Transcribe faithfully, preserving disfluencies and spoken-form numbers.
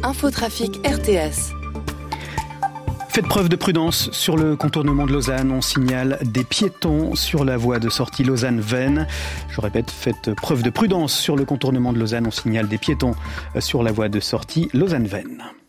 Infotrafic R T S. Faites preuve de prudence sur le contournement de Lausanne. On signale des piétons sur la voie de sortie Lausanne-Vennes. Je répète, faites preuve de prudence sur le contournement de Lausanne. On signale des piétons sur la voie de sortie Lausanne-Vennes.